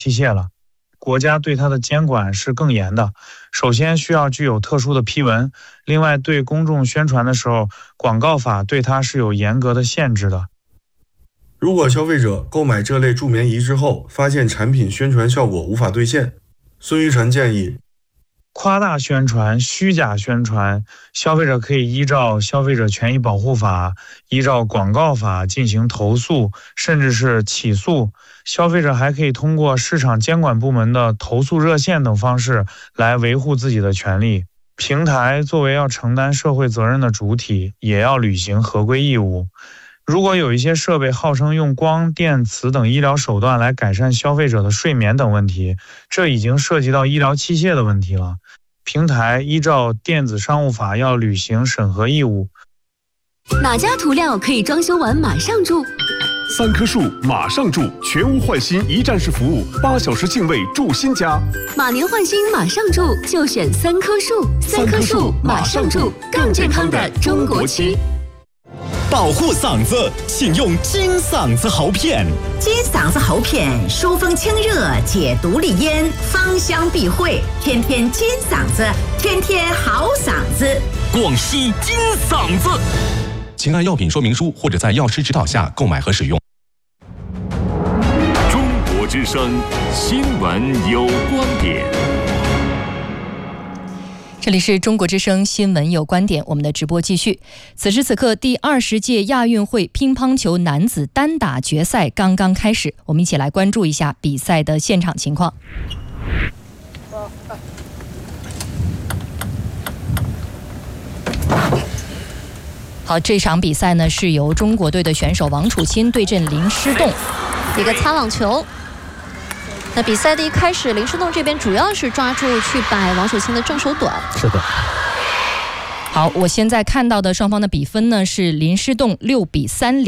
器械了。国家对它的监管是更严的，首先需要具有特殊的批文，另外对公众宣传的时候，广告法对它是有严格的限制的。 如果消费者购买这类助眠仪之后，发现产品宣传效果无法兑现，孙玉晨建议， 夸大宣传、虚假宣传，消费者可以依照消费者权益保护法、依照广告法进行投诉，甚至是起诉。消费者还可以通过市场监管部门的投诉热线等方式来维护自己的权利。平台作为要承担社会责任的主体，也要履行合规义务。如果有一些设备号称用光电磁等医疗手段来改善消费者的睡眠等问题，这已经涉及到医疗器械的问题了。平台依照电子商务法要履行审核义务。 哪家涂料可以装修完马上住 ？3棵树马上住，全屋换新一站式服务，8小时净位住新家。 马年换新马上住，就选3棵树。3棵树马上住，更健康的中国区。 保护嗓子，请用金嗓子喉片。 金嗓子喉片疏风清热，解毒利咽，芳香避秽，天天金嗓子，天天好嗓子。 广西金嗓子，请按药品说明书或者在药师指导下购买和使用。 中国之声，新闻有观点。 这里是中国之声新闻有观点，我们的直播继续。此时此刻，第20届亚运会乒乓球男子单打决赛刚刚开始，我们一起来关注一下比赛的现场情况。好，这场比赛呢是由中国队的选手王楚钦对阵林诗栋， 一个擦网球。那比赛的一开始，林诗栋这边主要是抓住去摆王楚钦的正手短。 是的。 好，我现在看到的双方的比分呢是林诗栋6比3领。